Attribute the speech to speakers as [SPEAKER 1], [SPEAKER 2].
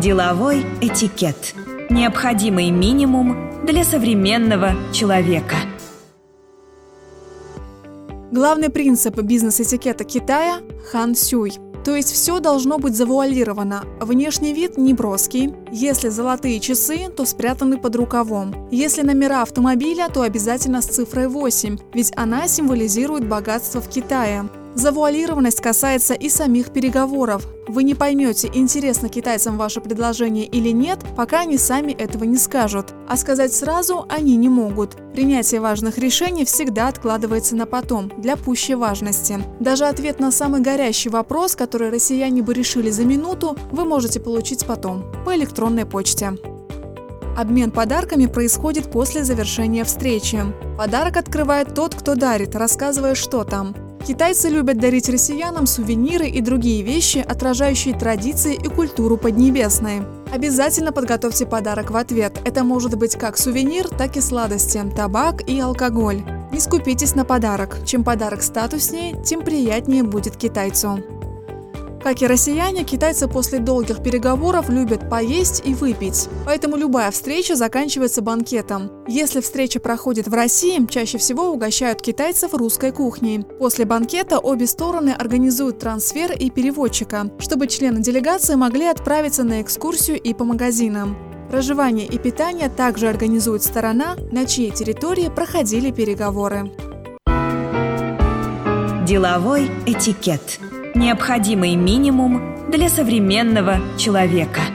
[SPEAKER 1] Деловой этикет. Необходимый минимум для современного человека.
[SPEAKER 2] Главный принцип бизнес-этикета Китая – хан сюй. То есть все должно быть завуалировано. Внешний вид неброский. Если золотые часы, то спрятаны под рукавом. Если номера автомобиля, то обязательно с цифрой 8, ведь она символизирует богатство в Китае. Завуалированность касается и самих переговоров. Вы не поймете, интересно китайцам ваше предложение или нет, пока они сами этого не скажут. А сказать сразу они не могут. Принятие важных решений всегда откладывается на потом, для пущей важности. Даже ответ на самый горящий вопрос, который россияне бы решили за минуту, вы можете получить потом, по электронной почте. Обмен подарками происходит после завершения встречи. Подарок открывает тот, кто дарит, рассказывая, что там. Китайцы любят дарить россиянам сувениры и другие вещи, отражающие традиции и культуру Поднебесной. Обязательно подготовьте подарок в ответ. Это может быть как сувенир, так и сладости, табак и алкоголь. Не скупитесь на подарок. Чем подарок статуснее, тем приятнее будет китайцу. Как и россияне, китайцы после долгих переговоров любят поесть и выпить. Поэтому любая встреча заканчивается банкетом. Если встреча проходит в России, чаще всего угощают китайцев русской кухней. После банкета обе стороны организуют трансфер и переводчика, чтобы члены делегации могли отправиться на экскурсию и по магазинам. Проживание и питание также организует сторона, на чьей территории проходили переговоры.
[SPEAKER 1] Деловой этикет. Необходимый минимум для современного человека.